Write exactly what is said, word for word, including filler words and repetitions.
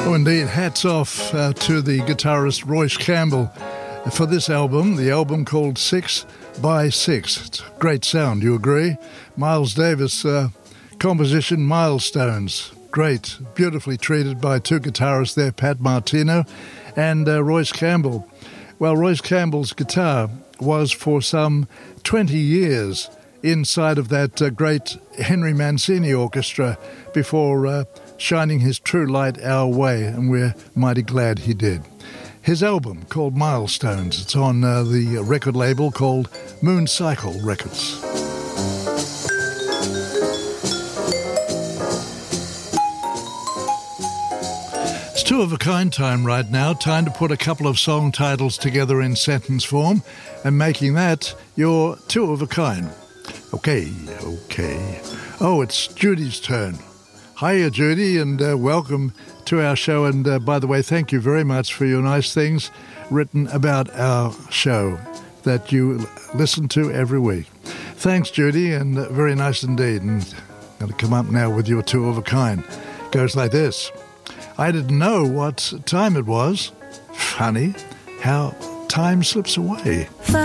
Oh, indeed. Hats off uh, to the guitarist Royce Campbell for this album, the album called Six by Six. It's a great sound, you agree? Miles Davis uh, composition, Milestones. Great, beautifully treated by two guitarists there, Pat Martino and uh, Royce Campbell. Well, Royce Campbell's guitar was for some twenty years inside of that uh, great Henry Mancini orchestra before uh, shining his true light our way, and we're mighty glad he did. His album called Milestones, it's on uh, the record label called Moon Cycle Records. It's two of a kind time right now, time to put a couple of song titles together in sentence form and making that your two of a kind. Okay, okay. Oh, it's Judy's turn. Hiya, Judy, and uh, welcome to our show. And uh, by the way, thank you very much for your nice things written about our show that you listen to every week. Thanks, Judy, and uh, very nice indeed. And I'm going to come up now with your two of a kind. Goes like this. I didn't know what time it was. Funny how time slips away.